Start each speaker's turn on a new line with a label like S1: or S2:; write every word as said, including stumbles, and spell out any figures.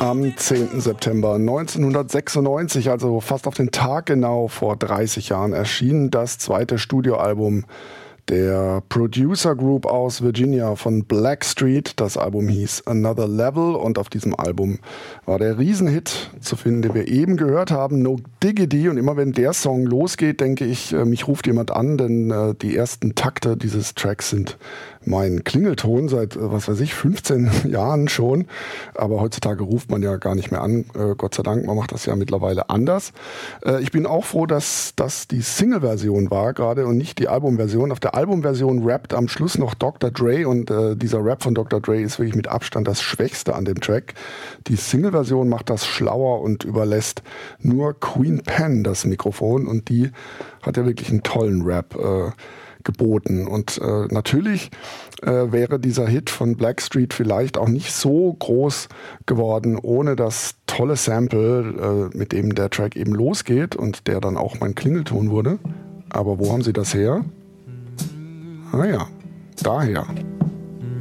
S1: Am zehnten September neunzehnhundertsechsundneunzig, also fast auf den Tag genau vor dreißig Jahren, erschien das zweite Studioalbum der Producer Group aus Virginia von Blackstreet. Das Album hieß Another Level und auf diesem Album war der Riesenhit zu finden, den wir eben gehört haben, No Diggity. Und immer wenn der Song losgeht, denke ich, mich ruft jemand an, denn äh, die ersten Takte dieses Tracks sind mein Klingelton seit, äh, was weiß ich, fünfzehn Jahren schon. Aber heutzutage ruft man ja gar nicht mehr an, äh, Gott sei Dank, man macht das ja mittlerweile anders. Äh, ich bin auch froh, dass das die Single-Version war gerade und nicht die Albumversion. Auf der Albumversion rappt am Schluss noch Doktor Dre und äh, dieser Rap von Doktor Dre ist wirklich mit Abstand das Schwächste an dem Track. Die Single-Version macht das schlauer und überlässt nur Queen Pen das Mikrofon und die hat ja wirklich einen tollen Rap äh, geboten. Und äh, natürlich äh, wäre dieser Hit von Blackstreet vielleicht auch nicht so groß geworden ohne das tolle Sample, äh, mit dem der Track eben losgeht und der dann auch mein Klingelton wurde. Aber wo haben sie das her? Ah ja, daher.